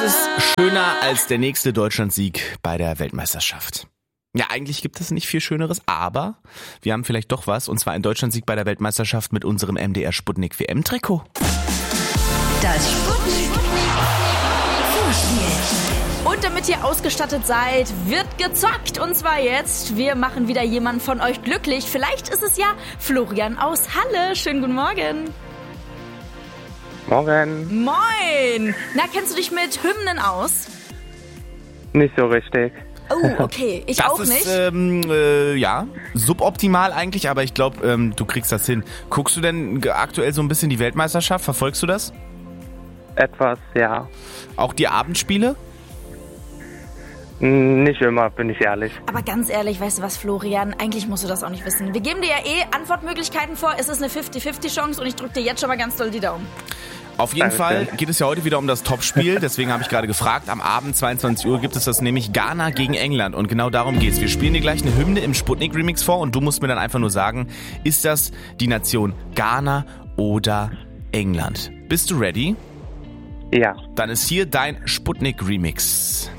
ist schöner als der nächste Deutschlandsieg bei der Weltmeisterschaft? Ja, eigentlich gibt es nicht viel Schöneres, aber wir haben vielleicht doch was, und zwar ein Deutschlandsieg bei der Weltmeisterschaft mit unserem MDR Sputnik WM-Trikot. Das Sputnik Vorspiel. Und damit ihr ausgestattet seid, wird gezockt. Und zwar jetzt. Wir machen wieder jemanden von euch glücklich. Vielleicht ist es ja Florian aus Halle. Schönen guten Morgen. Morgen. Moin. Na, kennst du dich mit Hymnen aus? Nicht so richtig. Oh, okay. Ich das auch ist, nicht. Ja, suboptimal eigentlich, aber ich glaube, du kriegst das hin. Guckst du denn aktuell so ein bisschen die Weltmeisterschaft? Verfolgst du das? Etwas, ja. Auch die Abendspiele? Nicht immer, bin ich ehrlich. Aber ganz ehrlich, weißt du was, Florian? Eigentlich musst du das auch nicht wissen. Wir geben dir ja Antwortmöglichkeiten vor. Es ist eine 50-50 Chance und ich drücke dir jetzt schon mal ganz doll die Daumen. Auf jeden Dankeschön. Fall geht es ja heute wieder um das Topspiel, deswegen habe ich gerade gefragt, am Abend 22 Uhr gibt es das nämlich Ghana gegen England und genau darum geht's. Wir spielen dir gleich eine Hymne im Sputnik-Remix vor und du musst mir dann einfach nur sagen, ist das die Nation Ghana oder England? Bist du ready? Ja. Dann ist hier dein Sputnik-Remix.